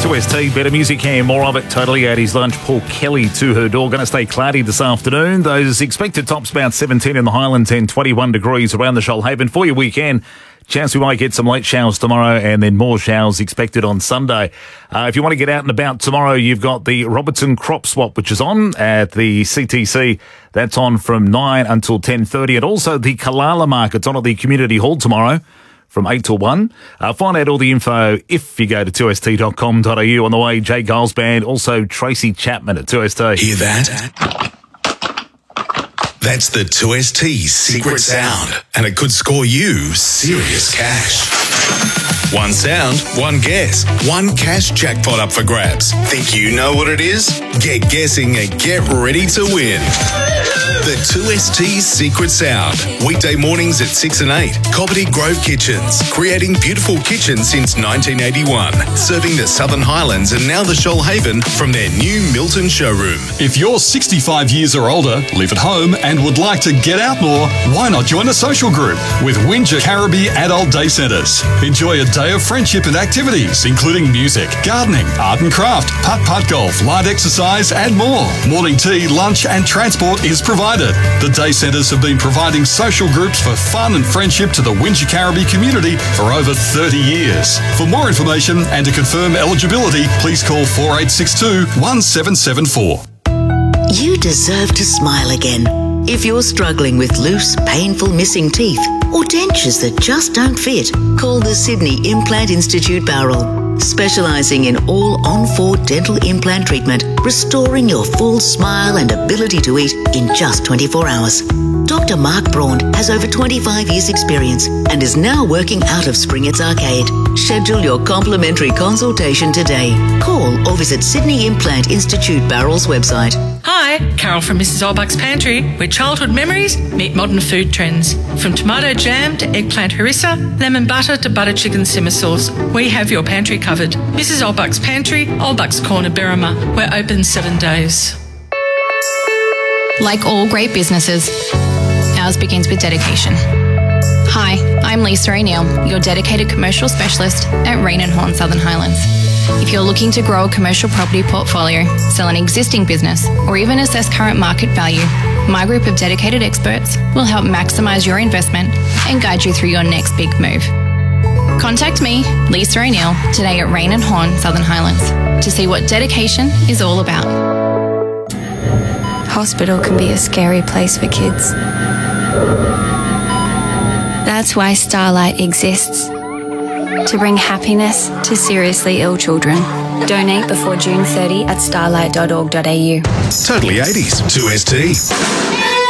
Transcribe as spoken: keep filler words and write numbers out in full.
two S T, better music here, more of it. Totally eighties lunch. Paul Kelly to her door. Going to stay cloudy this afternoon. Those expected tops about seventeen in the Highlands and twenty-one degrees around the Shoalhaven. For your weekend, chance we might get some late showers tomorrow and then more showers expected on Sunday. Uh, if you want to get out and about tomorrow, you've got the Robertson Crop Swap, which is on at the C T C. That's on from nine until ten thirty. And also the Kalala Market's on at the Community Hall tomorrow from eight till one. Uh, find out all the info if you go to two S T dot com dot a u. On the way, Jay Giles Band, also Tracy Chapman at two S T. Hear that? That's the two S T secret sound, and it could score you serious cash. One sound, one guess, one cash jackpot up for grabs. Think you know what it is? Get guessing and get ready to win. The two S T Secret Sound. Weekday mornings at six and eight. Cobbitty Grove Kitchens. Creating beautiful kitchens since nineteen eighty-one. Serving the Southern Highlands and now the Shoalhaven from their new Milton showroom. If you're sixty-five years or older, live at home and would like to get out more, why not join a social group with Wingecarribee Adult Day Centres? Enjoy a day of friendship and activities, including music, gardening, art and craft, putt-putt golf, light exercise and more. Morning tea, lunch and transport is provided. The day centres have been providing social groups for fun and friendship to the Wingecarribee community for over thirty years. For more information and to confirm eligibility, please call four eight six two, one seven seven four. You deserve to smile again. If you're struggling with loose, painful missing teeth or dentures that just don't fit, call the Sydney Implant Institute Bowral. Specialising in all on-four dental implant treatment, restoring your full smile and ability to eat in just twenty-four hours. Doctor Mark Braun has over twenty-five years experience and is now working out of Springett's Arcade. Schedule your complimentary consultation today. Call or visit Sydney Implant Institute Bowral's website. Hi, Carol from Missus Olbuck's Pantry, where childhood memories meet modern food trends. From tomato jam to eggplant harissa, lemon butter to butter chicken simmer sauce, we have your pantry covered. Missus Olbuck's Pantry, Olbuck's Corner, Berrima. We're open seven days. Like all great businesses, ours begins with dedication. Hi, I'm Lisa O'Neill, your dedicated commercial specialist at Rain and Horn Southern Highlands. If you're looking to grow a commercial property portfolio, sell an existing business, or even assess current market value, my group of dedicated experts will help maximise your investment and guide you through your next big move. Contact me, Lisa O'Neill, today at Rain and Horn Southern Highlands to see what dedication is all about. Hospital can be a scary place for kids. That's why Starlight exists. To bring happiness to seriously ill children. Donate before June thirtieth at starlight dot org dot a u. Totally eighties. two S T.